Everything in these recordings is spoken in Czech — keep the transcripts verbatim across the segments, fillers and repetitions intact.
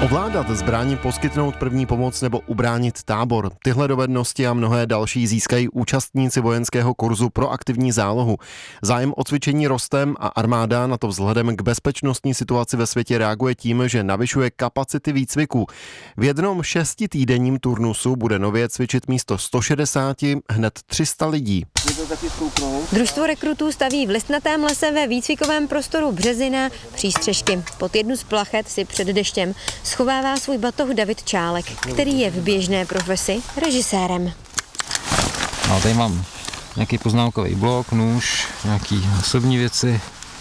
Ovládat zbraň, poskytnout první pomoc nebo ubránit tábor. Tyhle dovednosti a mnohé další získají účastníci vojenského kurzu pro aktivní zálohu. Zájem o cvičení roste a armáda na to vzhledem k bezpečnostní situaci ve světě reaguje tím, že navyšuje kapacity výcviků. V jednom šestitýdenním turnusu bude nově cvičit místo sto šedesát hned tři sta lidí. Družstvo rekrutů staví v listnatém lese ve výcvikovém prostoru Březina přístřešky. Pod jednu z plachet si před deštěm schovává svůj batoh David Čálek, který je v běžné profesi režisérem. No, tady mám nějaký poznámkový blok, nůž, nějaký osobní věci.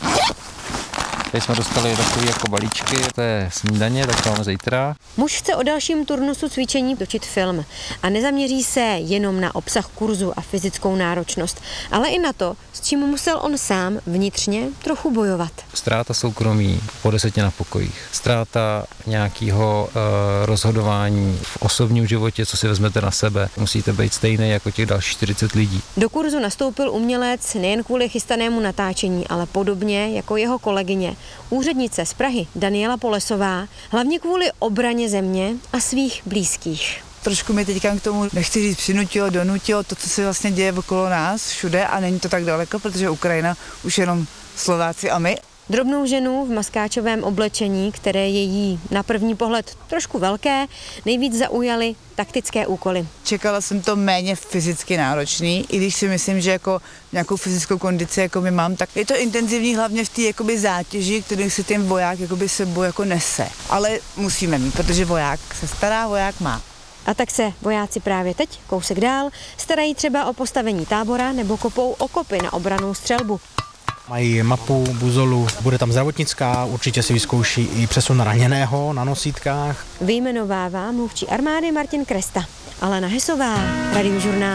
Tady jsme dostali takové jako balíčky, to je snídaně, tak to máme zítra. Muž chce o dalším turnusu cvičení točit film a nezaměří se jenom na obsah kurzu a fyzickou náročnost, ale i na to, s čím musel on sám vnitřně trochu bojovat. Ztráta soukromí po deseti na pokojích, ztráta nějakého e, rozhodování v osobním životě, co si vezmete na sebe. Musíte být stejný jako těch dalších čtyřicet lidí. Do kurzu nastoupil umělec nejen kvůli chystanému natáčení, ale podobně jako jeho kolegyně, úřednice z Prahy Daniela Polesová, hlavně kvůli obraně země a svých blízkých. Trošku mi teďka k tomu, nechci říct, přinutilo, donutilo to, co se vlastně děje okolo nás všude a není to tak daleko, protože Ukrajina už jenom Slováci a my. Drobnou ženu v maskáčovém oblečení, které je jí na první pohled trošku velké, nejvíc zaujaly taktické úkoly. Čekala jsem to méně fyzicky náročný, i když si myslím, že jako nějakou fyzickou kondici jako my mám, tak je to intenzivní hlavně v té jakoby zátěži, kterou si ten voják jakoby sebou jako nese. Ale musíme mít, protože voják se stará, voják má. A tak se vojáci právě teď, kousek dál, starají třeba o postavení tábora nebo kopou okopy na obrannou střelbu. Mají mapu, buzolu, bude tam zdravotnická, určitě si vyzkouší i přesun raněného na nosítkách. Vyjmenovává mluvčí armády Martin Kresta. Alena Hesová, Radiožurnál.